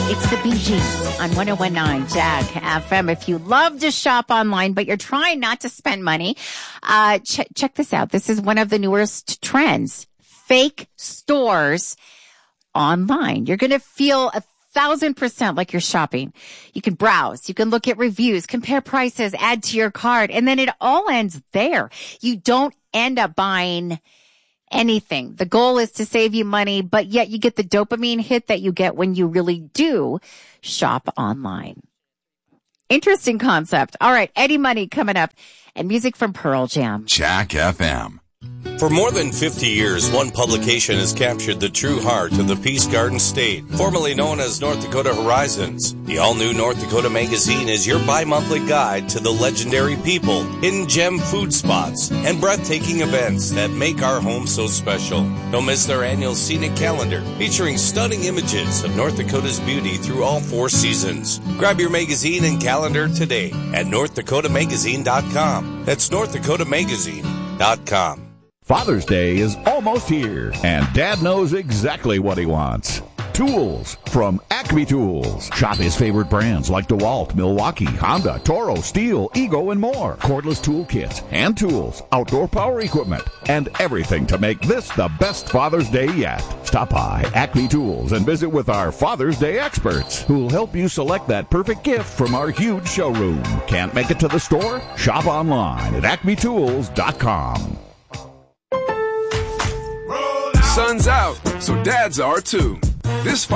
It's the Bee Gees on 101.9 Jack FM. If you love to shop online, but you're trying not to spend money, check this out. This is one of the newest trends. Fake stores online. You're going to feel 1,000% like you're shopping. You can browse, you can look at reviews, compare prices, add to your cart, and then it all ends there. You don't end up buying anything. The goal is to save you money, but yet you get the dopamine hit that you get when you really do shop online. Interesting concept. All right, Eddie Money coming up and music from Pearl Jam. Jack FM. For more than 50 years, one publication has captured the true heart of the Peace Garden State, formerly known as North Dakota Horizons. The all-new North Dakota Magazine is your bi-monthly guide to the legendary people, hidden gem food spots, and breathtaking events that make our home so special. Don't miss their annual scenic calendar, featuring stunning images of North Dakota's beauty through all 4 seasons. Grab your magazine and calendar today at NorthDakotaMagazine.com. That's NorthDakotaMagazine.com. Father's Day is almost here, and Dad knows exactly what he wants. Tools from Acme Tools. Shop his favorite brands like DeWalt, Milwaukee, Honda, Toro, Steel, Ego, and more. Cordless tool kits, hand tools, outdoor power equipment, and everything to make this the best Father's Day yet. Stop by Acme Tools and visit with our Father's Day experts who'll help you select that perfect gift from our huge showroom. Can't make it to the store? Shop online at acmetools.com. Sun's out, so dads are too. This